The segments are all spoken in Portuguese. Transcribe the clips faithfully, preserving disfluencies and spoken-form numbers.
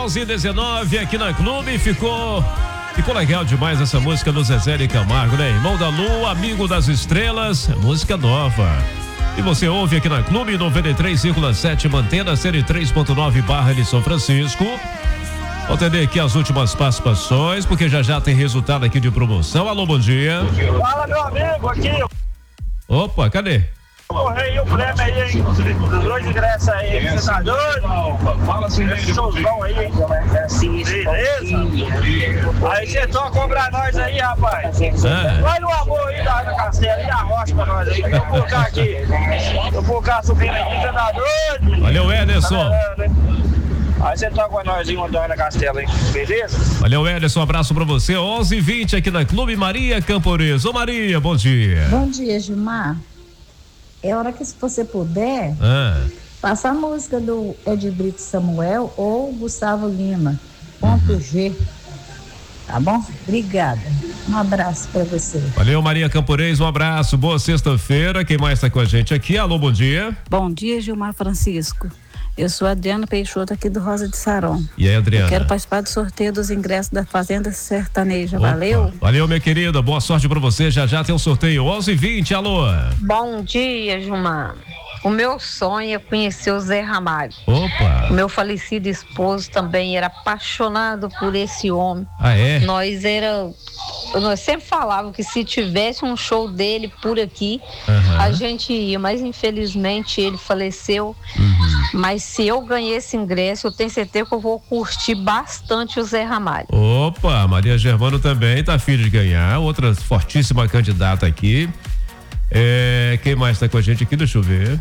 onze e dezenove aqui na Clube. Ficou ficou legal demais essa música do Zezé de Camargo, né? Irmão da Lua, amigo das estrelas, música nova. E você ouve aqui na Clube noventa e três vírgula sete, mantendo a cento e três ponto nove barra de São Francisco. Vou atender aqui as últimas participações, porque já já tem resultado aqui de promoção. Alô, bom dia. Fala, meu amigo, aqui. Opa, cadê? Correi o prêmio aí, hein? Dos dois ingressos aí, você tá doido? Fala assim, esse showzão aí, hein? Beleza? Aí você toca pra nós aí, rapaz. É. Vai no amor aí da Ana Castela e a rocha pra nós aí. Deixa eu colocar aqui. Deixa eu colocar subindo aqui, você tá doido? Valeu, Ederson. Tá. Aí você toca com nós aí, uma da Ana Castela, hein? Beleza? Valeu, Ederson, um abraço pra você. onze e vinte aqui na Clube Maria Camporês. Ô, Maria, bom dia. Bom dia, Gilmar. É hora que, se você puder, Ah. passa a música do Ed Brito Samuel ou Gustavo Lima, ponto G. Tá bom? Obrigada. Um abraço pra você. Valeu, Maria Camporês, um abraço. Boa sexta-feira. Quem mais tá com a gente aqui? Alô, bom dia. Bom dia, Gilmar Francisco. Eu sou a Adriana Peixoto, aqui do Rosa de Saron. E aí, Adriana? Eu quero participar do sorteio dos ingressos da Fazenda Sertaneja. Opa. Valeu? Valeu, minha querida. Boa sorte pra você. Já já tem o sorteio. onze e vinte, alô. Bom dia, Gilmar. O meu sonho é conhecer o Zé Ramalho. Opa. O meu falecido esposo também era apaixonado por esse homem. Ah, é? Nós era, nós sempre falávamos que se tivesse um show dele por aqui, Uhum. a gente ia, mas infelizmente ele faleceu. Uhum. Mas se eu ganhar esse ingresso, eu tenho certeza que eu vou curtir bastante o Zé Ramalho. Opa, Maria Germano também tá afim de ganhar. Outra fortíssima candidata aqui. É, quem mais tá com a gente aqui? Deixa eu ver.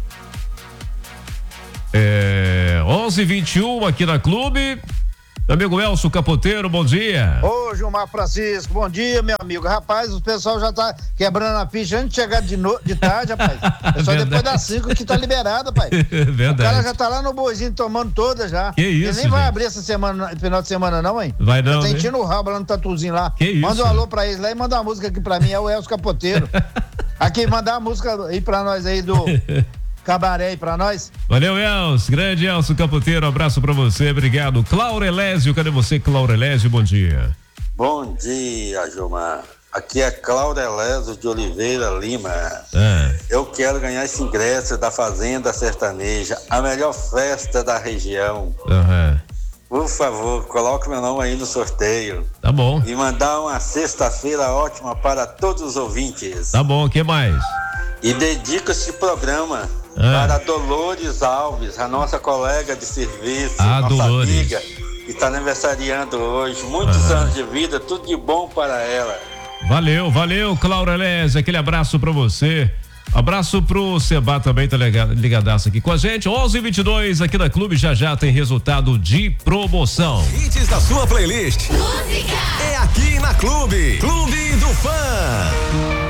É, onze e vinte e um aqui na Clube. Amigo Elcio Capoteiro, bom dia. Ô, Gilmar Francisco, bom dia, meu amigo. Rapaz, o pessoal já tá quebrando a ficha antes de chegar de, no... de tarde, rapaz. É só depois das cinco que tá liberado, rapaz. Verdade. O cara já tá lá no boizinho tomando toda já. Que isso, Ele nem vai gente. abrir essa semana, final de semana não, hein? Vai não, Tá né? sentindo o rabo lá no tatuzinho lá. Que isso? Manda um alô pra eles lá e manda uma música aqui pra mim, é o Elcio Capoteiro. Aqui, mandar uma música aí pra nós aí do Cabaré aí pra nós. Valeu, Elcio. Grande Elcio Capoteiro, um abraço pra você. Obrigado. Claurelésio, cadê você, Claurelésio? Bom dia. Bom dia, Gilmar. Aqui é Claurelésio de Oliveira Lima. Ah. Eu quero ganhar esse ingresso da Fazenda Sertaneja, a melhor festa da região. Uhum. Por favor, coloque meu nome aí no sorteio. Tá bom. E mandar uma sexta-feira ótima para todos os ouvintes. Tá bom, o que mais? E dedico esse programa Ah. para Dolores Alves, a nossa colega de serviço, Ah, nossa Dolores. amiga, que está aniversariando hoje. Muitos Aham. anos de vida, tudo de bom para ela. Valeu, valeu, Claurelésio, aquele abraço pra você. Abraço pro Seba também, tá liga- ligadaço aqui com a gente. onze e vinte e dois aqui na Clube, já já tem resultado de promoção. Hits da sua playlist. Música. É aqui na Clube. Clube do Fã.